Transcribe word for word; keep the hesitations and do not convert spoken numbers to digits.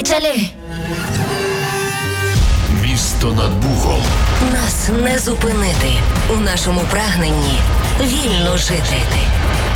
Анджелі! Місто над Богом. Нас не зупинити у нашому прагненні вільно жити.